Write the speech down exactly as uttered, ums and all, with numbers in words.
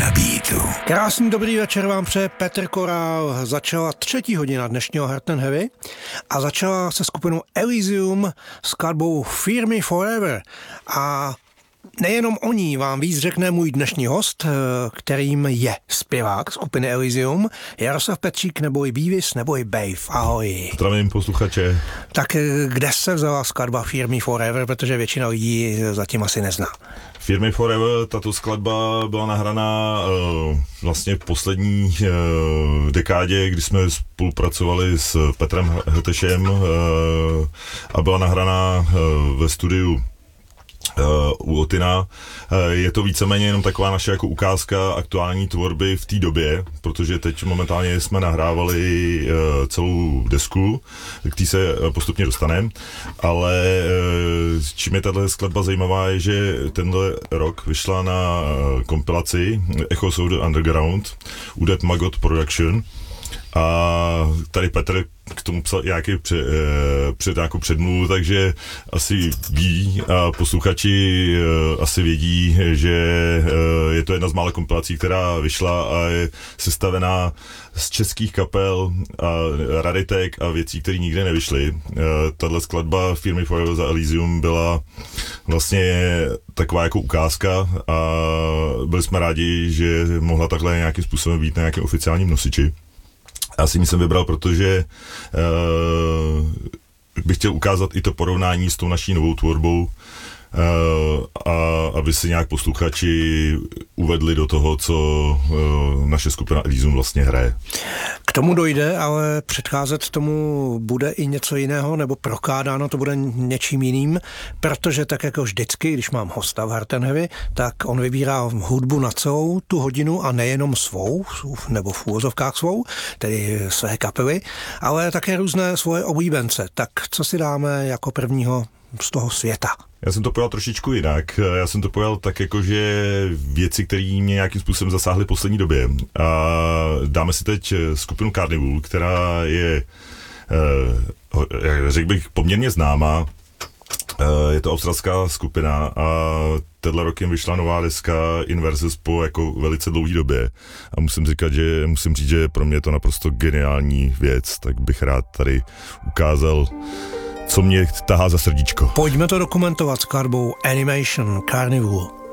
na beatu. Krásný dobrý večer vám přeje Petr Korál. Začala třetí hodina dnešního Hard and Heavy a začala se skupinou Elysium s skladbou Fear Me Forever. A nejenom o ní vám víc řekne můj dnešní host, kterým je zpěvák skupiny Elysium, Jaroslav Petřík, neboli Beavis, neboli Bave. Ahoj. Zdravím posluchače. Tak kde se vzala skladba Fear Me Forever, protože většina lidí zatím asi nezná. Fear Me Forever, tato skladba byla nahraná uh, vlastně v poslední uh, dekádě, kdy jsme spolupracovali s Petrem Hrtešem uh, a byla nahraná uh, ve studiu Uh, u Otina. Uh, je to víceméně jenom taková naše jako ukázka aktuální tvorby v té době, protože teď momentálně jsme nahrávali uh, celou desku, k té se uh, postupně dostaneme, ale uh, čím je tato skladba zajímavá je, že tenhle rok vyšla na uh, kompilaci Echoes of the Underground u Dead Maggot Production. A tady Petr k tomu psal nějaký před, před nějakou předmluvu, takže asi ví a posluchači asi vědí, že je to jedna z mála kompilací, která vyšla a je sestavená z českých kapel a raritek a věcí, které nikde nevyšly. Tahle skladba Fear Me Forever za Elysium byla vlastně taková jako ukázka a byli jsme rádi, že mohla takhle nějakým způsobem být na nějakém oficiálním nosiči. Já si ji jsem vybral, protože uh, bych chtěl ukázat i to porovnání s tou naší novou tvorbou, uh, a aby si nějak posluchači uvedli do toho, co uh, naše skupina Elysium vlastně hraje. K tomu dojde, ale předcházet tomu bude i něco jiného, nebo prokládáno to bude něčím jiným, protože tak jako vždycky, když mám hosta v Hard and Heavy, tak on vybírá hudbu na celou tu hodinu a nejenom svou, nebo v úvozovkách svou, tedy své kapely, ale také různé svoje oblíbence. Tak co si dáme jako prvního z toho světa? Já jsem to pojal trošičku jinak. Já jsem to pojal tak jako, že věci, které mě nějakým způsobem zasáhly v poslední době. A dáme si teď skupinu Carnival, která je, řekl bych, poměrně známá. Je to australská skupina a tenhle rok jim vyšla nová deska In Versus po jako velice dlouhé době. A musím říkat, že musím říct, že pro mě je to naprosto geniální věc, tak bych rád tady ukázal, co mě tahá za srdíčko. Pojďme to dokumentovat s skladbou Animation Carnival.